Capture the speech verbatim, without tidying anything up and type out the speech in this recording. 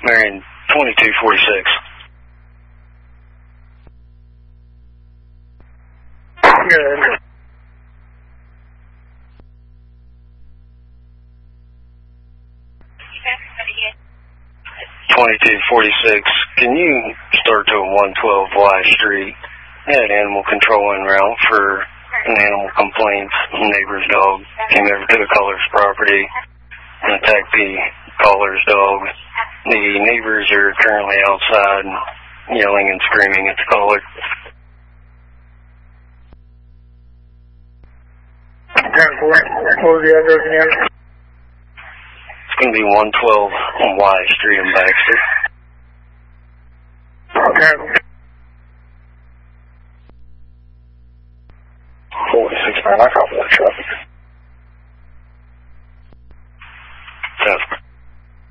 Marion, twenty-two forty-six. Good. twenty-two forty-six, can you start to one twelve Y Street? Had animal control en route for an animal complaint. Neighbor's dog came over to the caller's property and attacked the caller's dog. The neighbors are currently outside yelling and screaming at the caller. What was the address again? It's going to be one twelve Y Street in Baxter. Okay.